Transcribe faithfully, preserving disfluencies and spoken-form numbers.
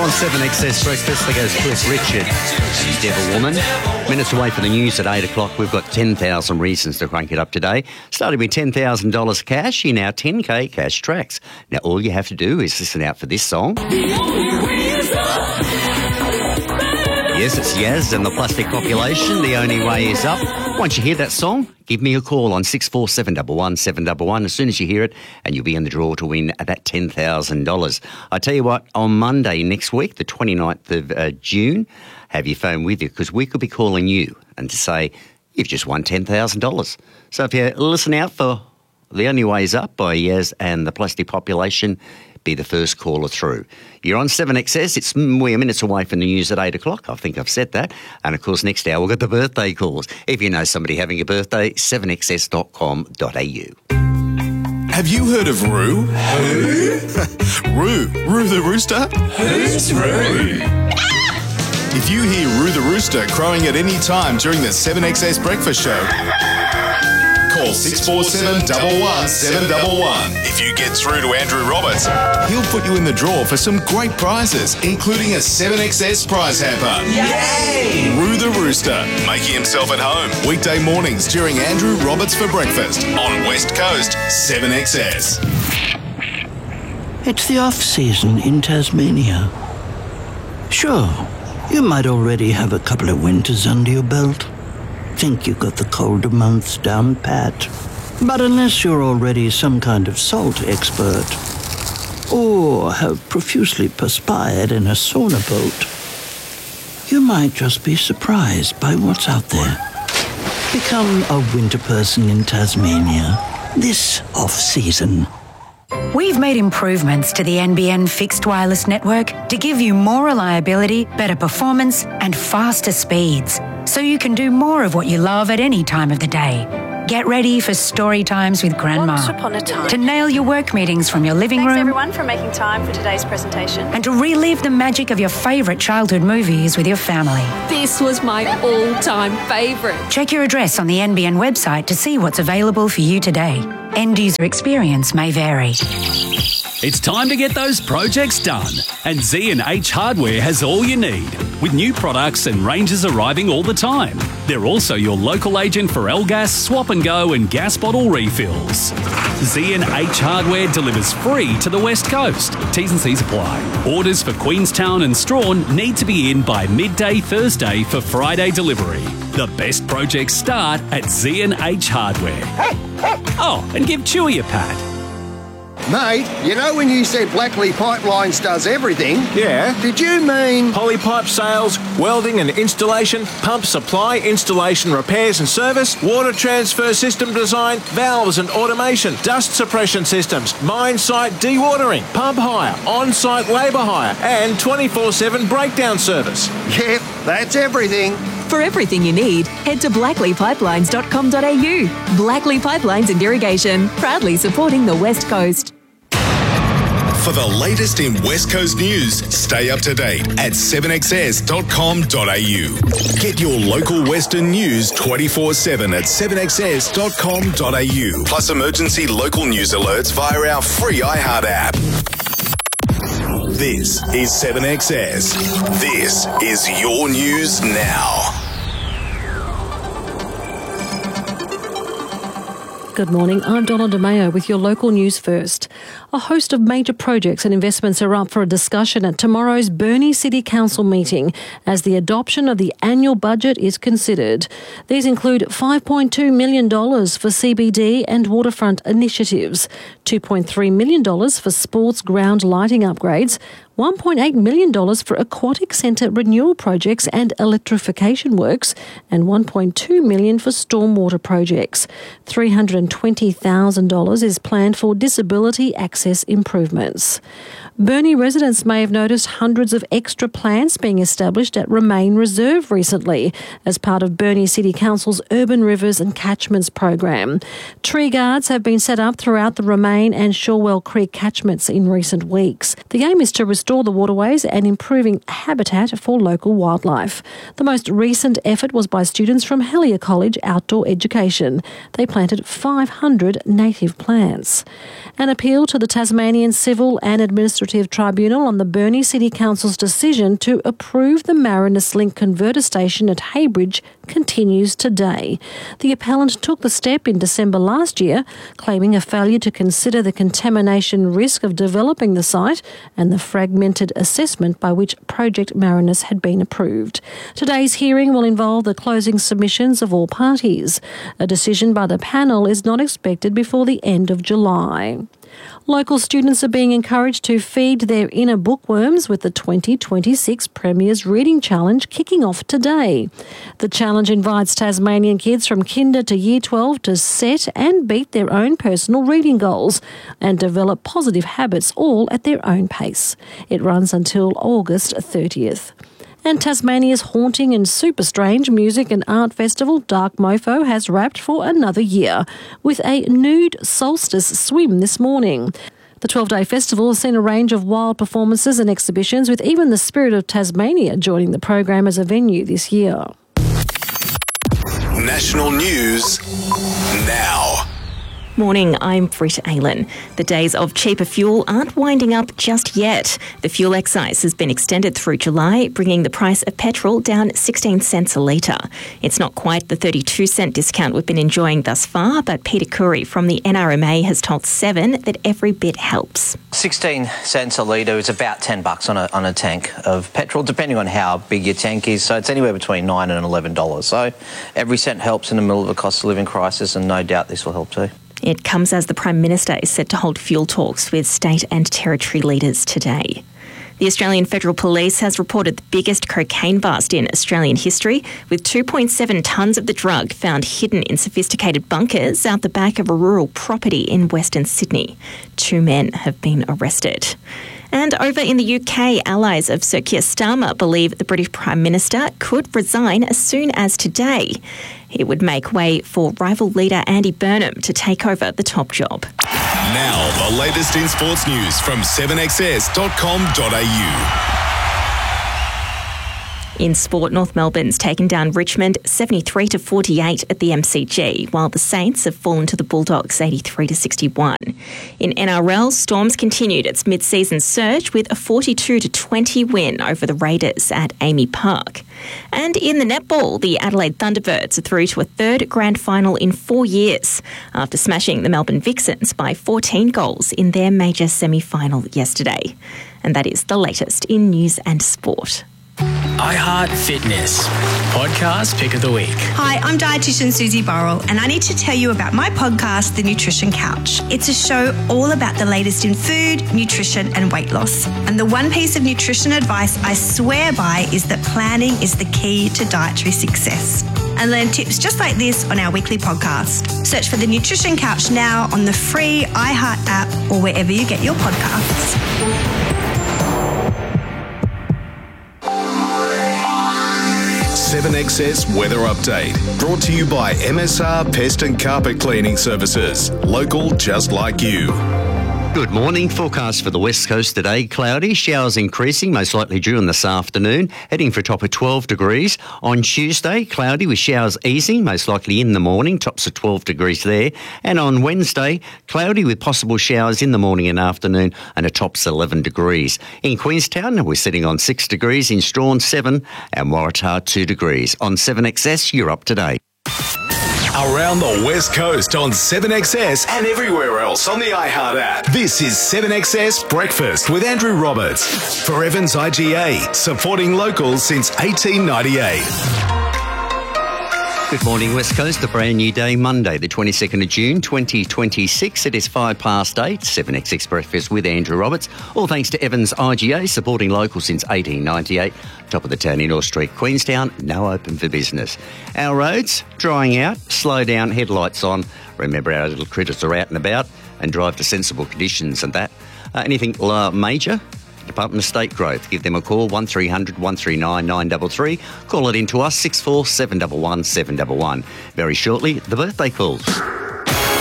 on seven X S Breakfast. There goes Cliff Richard and Devil Woman. Minutes away from the news at eight o'clock. We've got ten thousand reasons to crank it up today. Starting with ten thousand dollars cash in our ten K cash tracks. Now, all you have to do is listen out for this song. Yes, it's Yaz and the Plastic Population. The Only Way Is Up. Once you hear that song, give me a call on six four seven one one seven one one as soon as you hear it, and you'll be in the draw to win that ten thousand dollars. I tell you what, on Monday next week, the twenty-ninth of uh, June, have your phone with you, because we could be calling you and to say you've just won ten thousand dollars. So if you listen out for The Only Way Is Up by Yaz and the Plastic Population, be the first caller through. You're on seven X S. It's we're minutes away from the news at eight o'clock. I think I've said that. And, of course, next hour we've got the birthday calls. If you know somebody having a birthday, seven x s dot com dot a u. Have you heard of Roo? Who? Roo. Roo the rooster? Who's Roo? If you hear Roo the rooster crowing at any time during the seven X S breakfast show, call six four seven one one seven one one. If you get through to Andrew Roberts, he'll put you in the draw for some great prizes, including a seven X S prize hamper. Yay! Roo the Rooster, making himself at home weekday mornings during Andrew Roberts for breakfast on West Coast seven X S. It's the off-season in Tasmania. Sure, you might already have a couple of winters under your belt. Think you've got the colder months down pat. But unless you're already some kind of salt expert, or have profusely perspired in a sauna boat, you might just be surprised by what's out there. Become a winter person in Tasmania this off-season. We've made improvements to the N B N fixed wireless network to give you more reliability, better performance, and faster speeds, so you can do more of what you love at any time of the day. Get ready for story times with Grandma. Once upon a time. To nail your work meetings from your living Thanks room. everyone for making time for today's presentation. And to relive the magic of your favourite childhood movies with your family. This was my all-time favourite. Check your address on the N B N website to see what's available for you today. End user experience may vary. It's time to get those projects done, and Z and H Hardware has all you need, with new products and ranges arriving all the time. They're also your local agent for L-Gas, Swap and Go and gas bottle refills. Z and H Hardware delivers free to the West Coast. T's and C's apply. Orders for Queenstown and Strawn need to be in by midday Thursday for Friday delivery. The best projects start at Z and H Hardware. Oh, and give Chewy a pat. Mate, you know when you said Blackley Pipelines does everything? Yeah. Did you mean Polypipe sales, welding and installation, pump supply, installation, repairs and service, water transfer system design, valves and automation, dust suppression systems, mine site dewatering, pump hire, on-site labour hire, and twenty-four seven breakdown service? Yep, that's everything. For everything you need, head to blackley pipelines dot com dot a u. Blackley Pipelines and Irrigation, proudly supporting the West Coast. For the latest in West Coast news, stay up to date at seven x s dot com dot a u. Get your local Western news twenty-four seven at seven x s dot com dot a u. Plus emergency local news alerts via our free iHeart app. This is seven X S. This is your news now. Good morning, I'm Donna DeMayo with your local news first. A host of major projects and investments are up for a discussion at tomorrow's Burnie City Council meeting as the adoption of the annual budget is considered. These include five point two million dollars for C B D and waterfront initiatives, two point three million dollars for sports ground lighting upgrades, one point eight million dollars for aquatic centre renewal projects and electrification works, and one point two million dollars for stormwater projects. three hundred twenty thousand dollars is planned for disability access improvements. Burnie residents may have noticed hundreds of extra plants being established at Remain Reserve recently as part of Burnie City Council's Urban Rivers and Catchments program. Tree guards have been set up throughout the Remain and Shorewell Creek catchments in recent weeks. The aim is to restore the waterways and improving habitat for local wildlife. The most recent effort was by students from Hellier College Outdoor Education. They planted five hundred native plants. An appeal to the Tasmanian Civil and Administrative Administrative Tribunal on the Burnie City Council's decision to approve the Marinus Link converter station at Haybridge continues today. The appellant took the step in December last year, claiming a failure to consider the contamination risk of developing the site and the fragmented assessment by which Project Marinus had been approved. Today's hearing will involve the closing submissions of all parties. A decision by the panel is not expected before the end of July. Local students are being encouraged to feed their inner bookworms with the twenty twenty-six Premier's Reading Challenge kicking off today. The challenge invites Tasmanian kids from kinder to year twelve to set and beat their own personal reading goals and develop positive habits all at their own pace. It runs until August thirtieth. And Tasmania's haunting and super strange music and art festival Dark Mofo has wrapped for another year with a nude solstice swim this morning. The twelve-day festival has seen a range of wild performances and exhibitions, with even the Spirit of Tasmania joining the program as a venue this year. National news now. Morning, I'm Britt Aylan. The days of cheaper fuel aren't winding up just yet. The fuel excise has been extended through July, bringing the price of petrol down sixteen cents a litre. It's not quite the thirty-two cent discount we've been enjoying thus far, but Peter Curry from the N R M A has told Seven that every bit helps. sixteen cents a litre is about ten bucks on a, on a tank of petrol, depending on how big your tank is. So it's anywhere between nine and eleven dollars. So every cent helps in the middle of a cost of living crisis, and no doubt this will help too. It comes as the Prime Minister is set to hold fuel talks with state and territory leaders today. The Australian Federal Police has reported the biggest cocaine bust in Australian history, with two point seven tonnes of the drug found hidden in sophisticated bunkers out the back of a rural property in Western Sydney. Two men have been arrested. And over in the U K, allies of Sir Keir Starmer believe the British Prime Minister could resign as soon as today. It would make way for rival leader Andy Burnham to take over the top job. Now, the latest in sports news from seven x s dot com dot a u. In sport, North Melbourne's taken down Richmond seventy-three to forty-eight at the M C G, while the Saints have fallen to the Bulldogs eighty-three to sixty-one. In N R L, Storms continued its mid-season surge with a forty-two to twenty win over the Raiders at Amy Park. And in the netball, the Adelaide Thunderbirds are through to a third grand final in four years after smashing the Melbourne Vixens by fourteen goals in their major semi-final yesterday. And that is the latest in news and sport. iHeart Fitness Podcast Pick of the Week. Hi, I'm dietitian Susie Burrell, and I need to tell you about my podcast, The Nutrition Couch. It's a show all about the latest in food, nutrition, and weight loss. And the one piece of nutrition advice I swear by is that planning is the key to dietary success. And learn tips just like this on our weekly podcast. Search for The Nutrition Couch now on the free iHeart app or wherever you get your podcasts. seven X S Weather Update, brought to you by M S R Pest and Carpet Cleaning Services. Local just like you. Good morning. Forecast for the West Coast today. Cloudy, showers increasing, most likely during this afternoon, heading for a top of twelve degrees. On Tuesday, cloudy with showers easing, most likely in the morning, tops of twelve degrees there. And on Wednesday, cloudy with possible showers in the morning and afternoon, and a tops eleven degrees. In Queenstown, we're sitting on six degrees, in Strawn seven, and Waratah two degrees. On seven X S, you're up to date. Around the West Coast on seven X S and everywhere else on the iHeart app. This is seven X S Breakfast with Andrew Roberts for Evans I G A, supporting locals since eighteen ninety-eight. Good morning, West Coast. A brand new day, Monday, the twenty-second of June, twenty twenty-six. It is five past eight, seven X S Breakfast with Andrew Roberts. All thanks to Evans I G A, supporting locals since eighteen ninety-eight. Top of the town in North Street, Queenstown, now open for business. Our roads, drying out, slow down, headlights on. Remember, our little critters are out and about, and drive to sensible conditions and that. Uh, anything uh, major? Department of State Growth. Give them a call, one three hundred, one three nine, nine three three. Call it in to us, six four seven one one, seven one one. Very shortly, the birthday calls.